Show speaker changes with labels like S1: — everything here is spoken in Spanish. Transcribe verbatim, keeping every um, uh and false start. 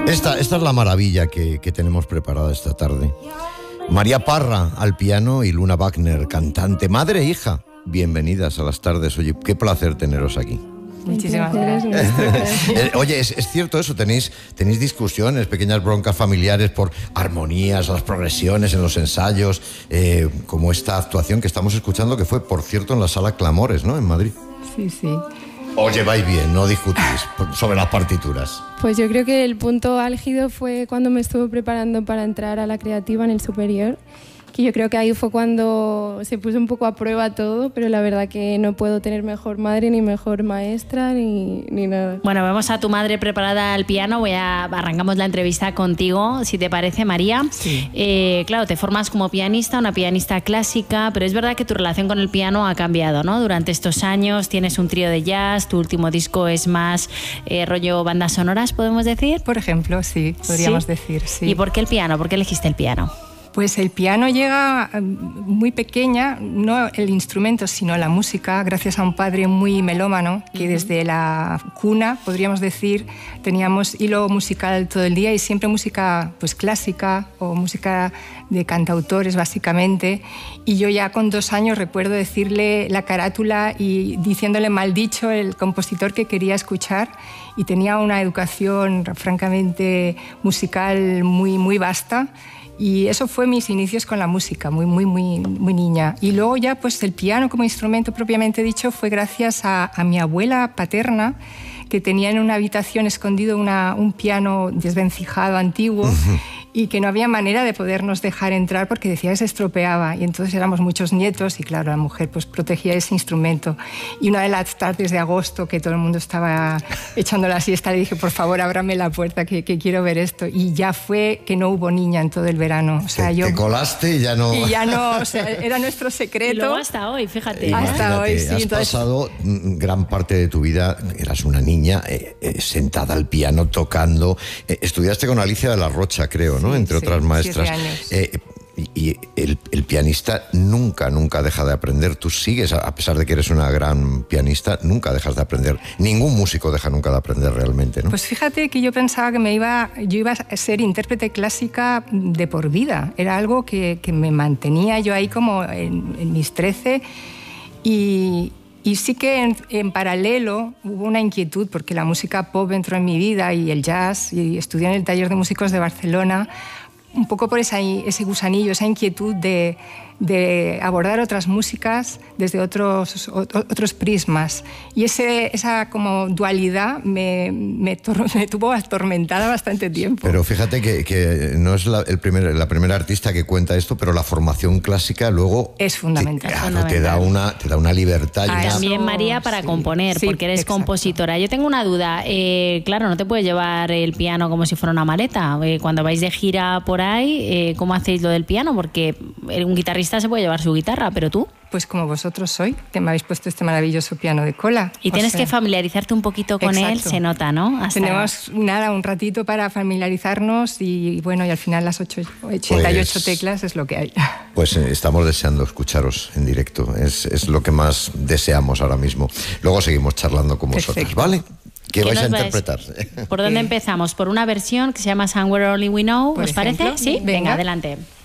S1: Esta, esta es la maravilla que, que tenemos preparada esta tarde. María Parra al piano y Luna Wagner, cantante, madre e hija. Bienvenidas a las tardes. Oye, qué placer teneros aquí.
S2: Muchísimas gracias.
S1: Oye, ¿es, es cierto eso? ¿Tenéis, ¿Tenéis discusiones, pequeñas broncas familiares por armonías, las progresiones en los ensayos? Eh, como esta actuación que estamos escuchando, que fue, por cierto, en la Sala Clamores, ¿no? En Madrid.
S2: Sí, sí.
S1: ¿Os lleváis bien? ¿No discutís sobre las partituras?
S3: Pues yo creo que el punto álgido fue cuando me estuve preparando para entrar a la creativa en el superior, que yo creo que ahí fue cuando se puso un poco a prueba todo, pero la verdad que no puedo tener mejor madre, ni mejor maestra, ni, ni nada.
S4: Bueno, vemos a tu madre preparada al piano. Voy a arrancamos la entrevista contigo, si te parece, María.
S2: Sí.
S4: Eh, claro, te formas como pianista, una pianista clásica, pero es verdad que tu relación con el piano ha cambiado, ¿no? Durante estos años tienes un trío de jazz, tu último disco es más eh, rollo bandas sonoras, ¿podemos decir?
S2: Por ejemplo, sí, podríamos
S4: ¿Sí?
S2: decir, sí.
S4: ¿Y por qué el piano? ¿Por qué elegiste el piano?
S2: Pues el piano llega muy pequeña, no el instrumento, sino la música, gracias a un padre muy melómano, que uh-huh. desde la cuna, podríamos decir, teníamos hilo musical todo el día y siempre música pues, clásica o música de cantautores, básicamente. Y yo ya con dos años recuerdo decirle la carátula y diciéndole mal dicho el compositor que quería escuchar, y tenía una educación francamente musical muy, muy vasta. Y eso fue mis inicios con la música, muy, muy, muy, muy niña. Y luego ya, pues el piano como instrumento propiamente dicho fue gracias a, a mi abuela paterna, que tenía en una habitación escondido una, un piano desvencijado, antiguo, uh-huh. y que no había manera de podernos dejar entrar porque decía que se estropeaba. Y entonces éramos muchos nietos y claro, la mujer pues protegía ese instrumento. Y una de las tardes de agosto que todo el mundo estaba echando la siesta, le dije, por favor, ábrame la puerta que, que quiero ver esto. Y ya fue que no hubo niña en todo el verano. O sea,
S1: te,
S2: yo,
S1: te colaste y ya no...
S2: Y ya no, o sea, era nuestro secreto.
S4: Y luego hasta hoy, fíjate.
S1: Imagínate,
S2: hasta hoy, sí.
S1: Has
S2: Entonces...
S1: pasado gran parte de tu vida, eras una niña eh, eh, sentada al piano, tocando. Eh, estudiaste con Alicia de la Rocha, creo, ¿no?
S2: Sí,
S1: Entre
S2: sí,
S1: otras maestras.
S2: siete años.
S1: Eh, y el, el pianista nunca, nunca deja de aprender. Tú sigues, a pesar de que eres una gran pianista, nunca dejas de aprender. Ningún músico deja nunca de aprender realmente, ¿no?
S2: Pues fíjate que yo pensaba que me iba, yo iba a ser intérprete clásica de por vida. Era algo que, que me mantenía yo ahí como en, en mis trece. Y, y sí que en, en paralelo hubo una inquietud porque la música pop entró en mi vida y el jazz, y estudié en el Taller de Músicos de Barcelona, un poco por esa, ese gusanillo, esa inquietud de, de abordar otras músicas desde otros, otros prismas. Y ese, esa como dualidad me, me, tor me tuvo atormentada bastante tiempo.
S1: Pero fíjate que, que no es la, el primer, la primera artista que cuenta esto, pero la formación clásica luego...
S2: Es fundamental.
S1: Te, claro,
S2: fundamental.
S1: te, da una, te da una libertad. Y una...
S4: También, María, para sí, componer,
S2: sí,
S4: porque eres
S2: exacto. compositora.
S4: Yo tengo una duda. Eh, claro, no te puedes llevar el piano como si fuera una maleta. Eh, cuando vais de gira por ahí, eh, ¿cómo hacéis lo del piano? Porque un guitarrista se puede llevar su guitarra, pero tú...
S2: Pues como vosotros hoy, que me habéis puesto este maravilloso piano de cola.
S4: Y tienes
S2: sea,
S4: que familiarizarte un poquito con
S2: exacto.
S4: él, se nota, ¿no? Hasta...
S2: Tenemos nada, un ratito para familiarizarnos y bueno, y al final las ocho, ochenta y ocho pues, teclas es lo que hay.
S1: Pues eh, estamos deseando escucharos en directo, es, es lo que más deseamos ahora mismo. Luego seguimos charlando con vosotros,
S2: perfecto.
S1: ¿vale? ¿Qué, ¿Qué vais a interpretar?
S4: ¿Por dónde empezamos? Por una versión que se llama Somewhere Only We Know, ¿os parece? Sí, venga,
S2: venga
S4: adelante.